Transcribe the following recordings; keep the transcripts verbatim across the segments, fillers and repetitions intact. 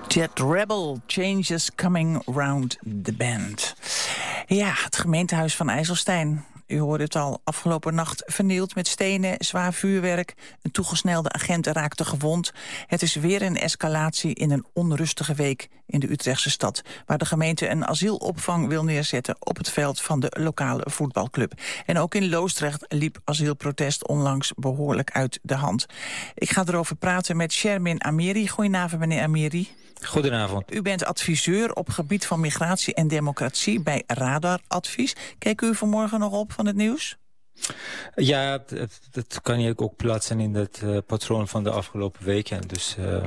Jet Rebel, Changes Coming Round the Bend. Ja, het gemeentehuis van IJsselstein. U hoorde het al, afgelopen nacht vernield met stenen, zwaar vuurwerk. Een toegesnelde agent raakte gewond. Het is weer een escalatie in een onrustige week in de Utrechtse stad, waar de gemeente een asielopvang wil neerzetten op het veld van de lokale voetbalclub. En ook in Loosdrecht liep asielprotest onlangs behoorlijk uit de hand. Ik ga erover praten met Shermin Amiri. Goedenavond, meneer Amiri. Goedenavond. U bent adviseur op gebied van migratie en democratie bij Radar Advies. Keek u vanmorgen nog op van het nieuws? Ja, dat, dat kan je ook plaatsen in het uh, patroon van de afgelopen weken. Dus uh,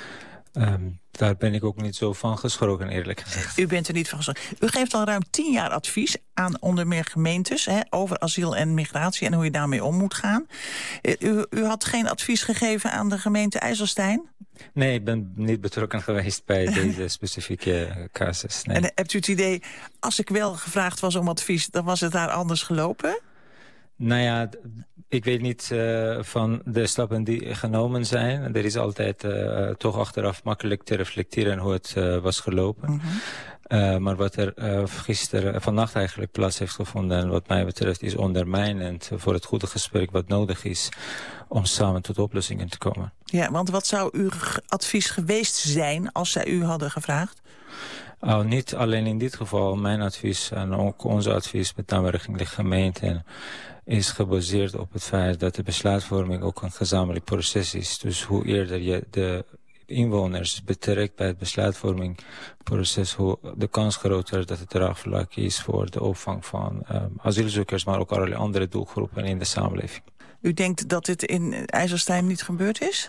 um, daar ben ik ook niet zo van geschrokken, eerlijk gezegd. U bent er niet van geschrokken. U geeft al ruim tien jaar advies aan onder meer gemeentes, hè, over asiel en migratie en hoe je daarmee om moet gaan. U, u had geen advies gegeven aan de gemeente IJsselstein? Nee, ik ben niet betrokken geweest bij deze specifieke casus. Nee. En hebt u het idee, als ik wel gevraagd was om advies, dan was het daar anders gelopen? Nou ja, ik weet niet uh, van de stappen die genomen zijn. Er is altijd uh, toch achteraf makkelijk te reflecteren hoe het uh, was gelopen. Mm-hmm. Uh, maar wat er uh, gisteren, vannacht eigenlijk plaats heeft gevonden, wat mij betreft, is ondermijnend voor het goede gesprek wat nodig is om samen tot oplossingen te komen. Ja, want wat zou uw advies geweest zijn als zij u hadden gevraagd? Oh, niet alleen in dit geval. Mijn advies en ook onze advies met name richting de gemeente is gebaseerd op het feit dat de besluitvorming ook een gezamenlijk proces is. Dus hoe eerder je de inwoners betrekt bij het besluitvormingproces, hoe de kans groter dat het draagvlak is voor de opvang van um, asielzoekers, maar ook allerlei andere doelgroepen in de samenleving. U denkt dat dit in IJsselstein niet gebeurd is?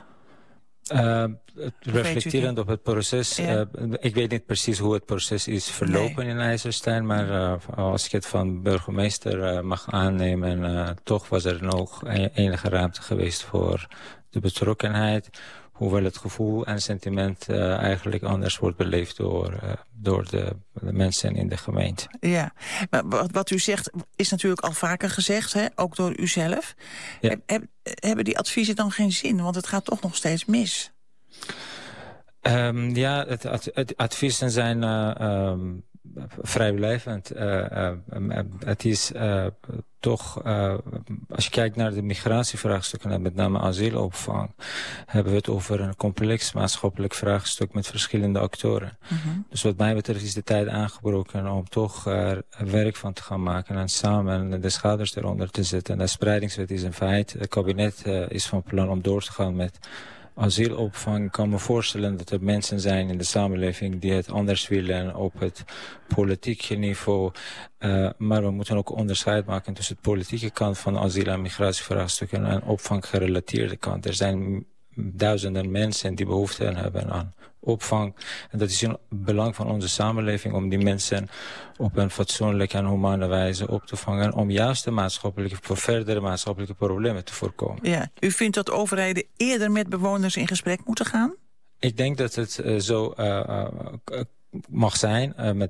Uh, reflecterend op het proces. Ja. Uh, ik weet niet precies hoe het proces is verlopen nee. in IJsselstein, maar uh, als ik het van burgemeester uh, mag aannemen, uh, toch was er nog enige ruimte geweest voor de betrokkenheid. Hoewel het gevoel en sentiment uh, eigenlijk anders wordt beleefd door, uh, door de, de mensen in de gemeente. Ja, maar wat, wat u zegt is natuurlijk al vaker gezegd, hè? Ook door u zelf. Ja. Heb, heb, hebben die adviezen dan geen zin? Want het gaat toch nog steeds mis. Um, ja, het, het, het adviezen zijn uh, um, vrijblijvend. Uh, uh, uh, het is uh, toch, uh, als je kijkt naar de migratievraagstukken en met name asielopvang, hebben we het over een complex maatschappelijk vraagstuk met verschillende actoren. Mm-hmm. Dus wat mij betreft is de tijd aangebroken om toch er uh, werk van te gaan maken en samen de schouders eronder te zetten. De spreidingswet is een feit. Het kabinet uh, is van plan om door te gaan met asielopvang. Ik kan me voorstellen dat er mensen zijn in de samenleving die het anders willen op het politieke niveau. Uh, maar we moeten ook onderscheid maken tussen de politieke kant van asiel- en migratievraagstukken en opvanggerelateerde kant. Er zijn duizenden mensen die behoefte hebben aan opvang. En dat is in belang van onze samenleving om die mensen op een fatsoenlijke en humane wijze op te vangen, om juist de maatschappelijke, voor verdere maatschappelijke problemen te voorkomen. Ja, u vindt dat overheden eerder met bewoners in gesprek moeten gaan? Ik denk dat het uh, zo uh, uh, mag zijn, uh, met